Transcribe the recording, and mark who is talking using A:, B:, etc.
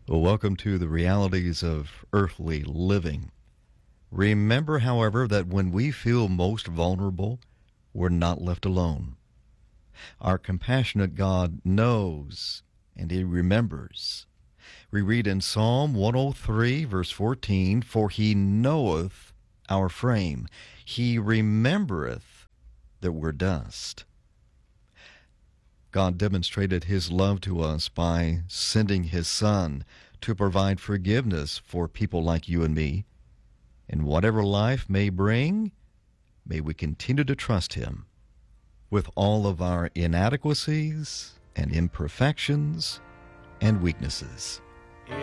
A: Well, welcome to the realities of earthly living. Remember, however, that when we feel most vulnerable, we're not left alone. Our compassionate God knows and He remembers. We read in Psalm 103, verse 14, "For He knoweth our frame. He remembereth that we're dust." God demonstrated His love to us by sending His Son to provide forgiveness for people like you and me. And whatever life may bring, may we continue to trust Him with all of our inadequacies and imperfections and weaknesses.